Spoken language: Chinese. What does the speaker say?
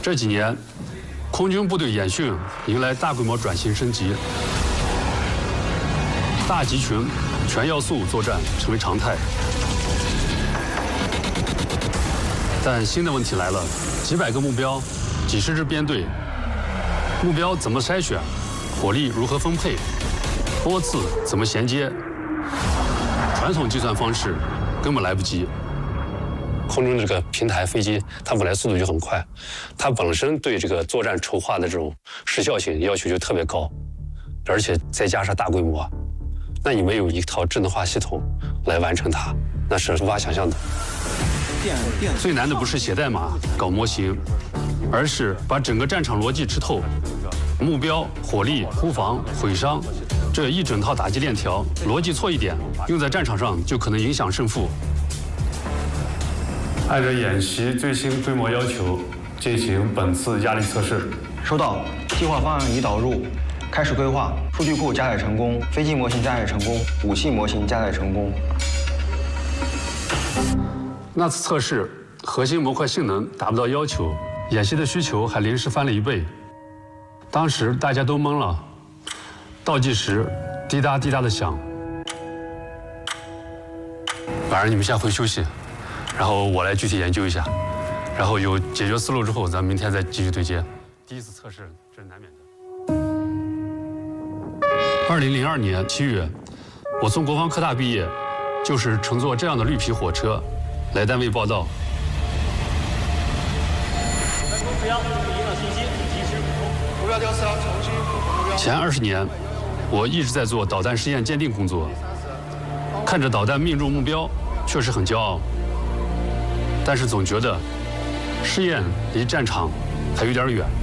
这几年，空军部队演训迎来大规模转型升级，大集群、全要素作战成为常态。但新的问题来了：几百个目标，几十支编队，目标怎么筛选？火力如何分配？波次怎么衔接？传统计算方式根本来不及。空中这个平台飞机，它本来速度就很快，它本身对这个作战筹划的这种时效性要求就特别高，而且再加上大规模，那你没有一套智能化系统来完成它，那是无法想象的。最难的不是写代码、搞模型，而是把整个战场逻辑吃透，目标、火力、突防、毁伤，这一整套打击链条，逻辑错一点，用在战场上就可能影响胜负。按照演习最新规模要求，进行本次压力测试。 收到，计划方案已导入，开始规划。数据库加载成功，飞机模型加载成功，武器模型加载成功。 那次测试核心模块性能达不到要求，演习的需求还临时翻了1倍。当时大家都懵了，倒计时滴答滴答的响。晚上你们先回休息，然后我来具体研究一下，然后有解决思路之后，咱们明天再继续对接。第一次测试这是难免的。2002年7月，我从国防科大毕业，就是乘坐这样的绿皮火车来单位报到。 目标调测，重新目标。 前20年，我一直在做导弹试验鉴定工作，看着导弹命中目标，确实很骄傲。但是总觉得试验离战场还有点远。